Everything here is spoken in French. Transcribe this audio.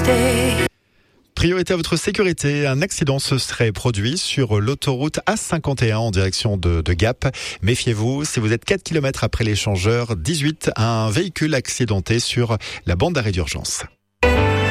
stay. Priorité à votre sécurité, un accident se serait produit sur l'autoroute A51 en direction de Gap. Méfiez-vous, si vous êtes 4 km après l'échangeur 18, un véhicule accidenté sur la bande d'arrêt d'urgence.